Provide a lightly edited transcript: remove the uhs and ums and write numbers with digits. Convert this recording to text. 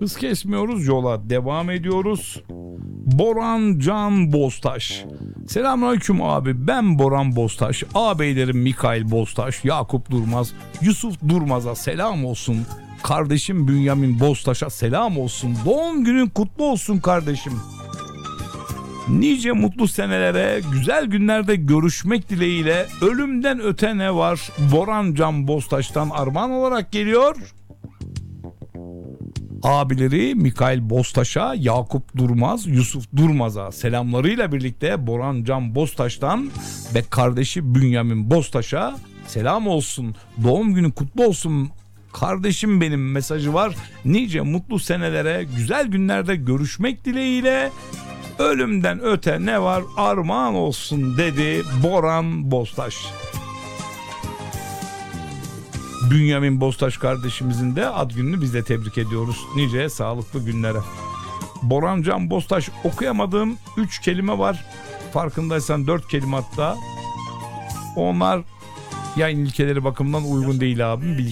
Hız kesmiyoruz, yola devam ediyoruz. Boran Can Boztaş. Selamünaleyküm abi, ben Boran Boztaş. Ağabeylerim Mikail Boztaş, Yakup Durmaz, Yusuf Durmaz'a selam olsun. Kardeşim Bünyamin Boztaş'a selam olsun. Doğum günün kutlu olsun kardeşim. Nice mutlu senelere, güzel günlerde görüşmek dileğiyle. Ölümden öte ne var? Boran Can Boztaş'tan armağan olarak geliyor. Abileri Mikail Boztaş'a, Yakup Durmaz, Yusuf Durmaz'a selamlarıyla birlikte Boran Can Boztaş'tan ve kardeşi Bünyamin Boztaş'a selam olsun. Doğum günü kutlu olsun kardeşim benim mesajı var. Nice mutlu senelere, güzel günlerde görüşmek dileğiyle. Ölümden öte ne var? Armağan olsun dedi Boran Boztaş. Bünyamin Boztaş kardeşimizin de ad gününü biz de tebrik ediyoruz. Nice sağlıklı günlere. Boran Can Boztaş, okuyamadığım 3 kelime var. Farkındaysan 4 kelime hatta. Onlar yayın ilkeleri bakımından uygun değil abim.